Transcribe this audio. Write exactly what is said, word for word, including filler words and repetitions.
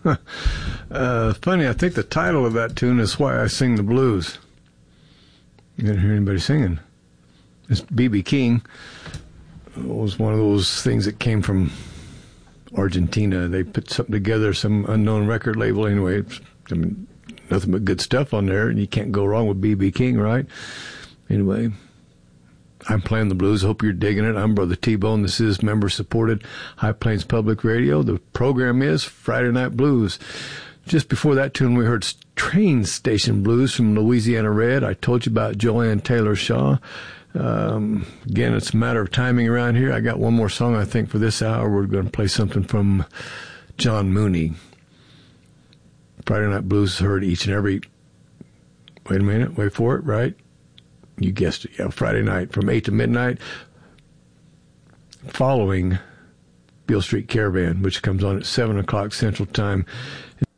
uh, funny, I think the title of that tune is Why I Sing the Blues. You didn't hear anybody singing. It's B B King. It was one of those things that came from Argentina. They put something together, some unknown record label. Anyway, I mean, nothing but good stuff on there, and you can't go wrong with B B King, right? Anyway, I'm playing the blues. Hope you're digging it. I'm Brother T-Bone. This is member-supported High Plains Public Radio. The program is Friday Night Blues. Just before that tune, we heard Train Station Blues from Louisiana Red. I told you about Joanne Taylor Shaw. Um, again, it's a matter of timing around here. I got one more song, I think, for this hour. We're going to play something from John Mooney. Friday Night Blues is heard each and every... Wait a minute. Wait for it, right? You guessed it. Yeah, Friday night from eight to midnight, following Beale Street Caravan, which comes on at seven o'clock Central Time.